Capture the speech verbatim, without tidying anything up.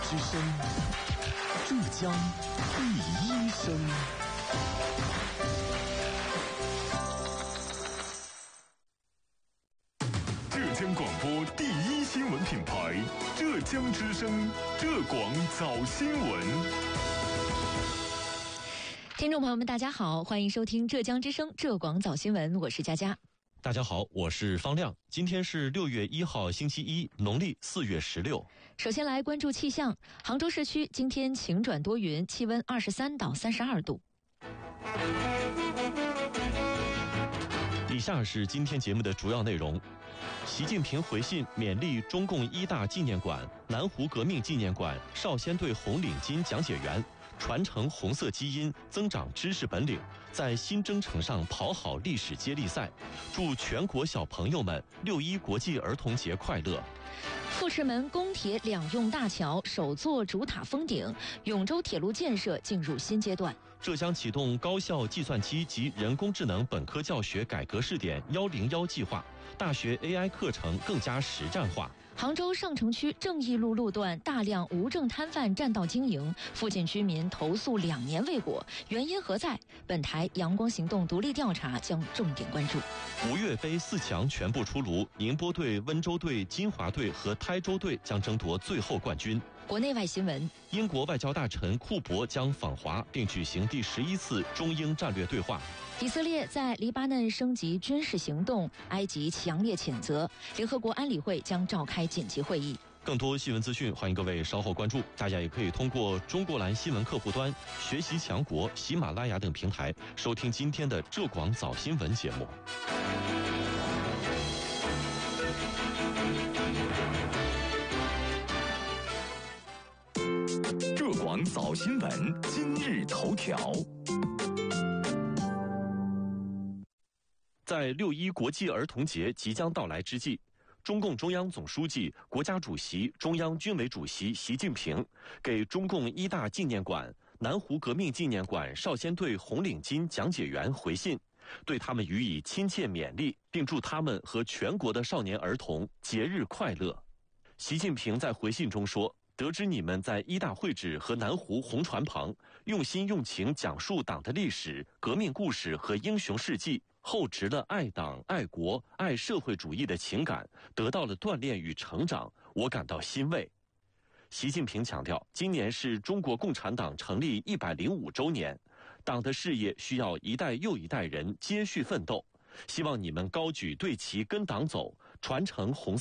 之声，浙江第一声。浙江广播第一新闻品牌，浙江之声，浙广早新闻。 听众朋友们，大家好，欢迎收听浙江之声浙广早新闻，我是佳佳。 大家好，我是方亮。今天是六月一号，星期一，农历四月十六。 首先来关注气象，杭州市区今天晴转多云，气温二十三到三十二度。 以下是今天节目的主要内容：习近平回信勉励中共一大纪念馆、南湖革命纪念馆少先队红领巾讲解员。传承红色基因，增长知识本领，在新征程上跑好历史接力赛。祝全国小朋友们六一国际儿童节快乐！ 富士门公铁两用大桥首座主塔封顶，永州铁路建设进入新阶段。 浙江启动高校计算机及人工智能本科教学改革试点一零一计划，大学 A I 课程更加实战化。 杭州上城区正义路路段大量无证摊贩占道经营，附近居民投诉两年未果，原因何在？本台阳光行动独立调查将重点关注。 吴越杯四强全部出炉，宁波队、温州队、金华队和台州队将争夺最后冠军。 国内外新闻： 英国外交大臣库珀将访华，并举行第十一次中英战略对话。 以色列在黎巴嫩升级军事行动，埃及强烈谴责。联合国安理会将召开紧急会议。 更多新闻资讯，欢迎各位稍后关注。大家也可以通过中国蓝新闻客户端、学习强国、喜马拉雅等平台收听今天的浙广早新闻节目。 浙广早新闻今日头条。 在六一国际儿童节即将到来之际，中共中央总书记、国家主席、中央军委主席习近平给中共一大纪念馆、南湖革命纪念馆少先队红领巾讲解员回信，对他们予以亲切勉励，并祝他们和全国的少年儿童节日快乐。习近平在回信中说，得知你们在一大会址和南湖红船旁用心用情讲述党的历史、革命故事和英雄事迹，厚植了爱党、爱国、爱社会主义的情感，得到了锻炼与成长，我感到欣慰。习近平强调，今年是中国共产党成立一百零五周年，党的事业需要一代又一代人接续奋斗，希望你们高举队旗跟党走，传承红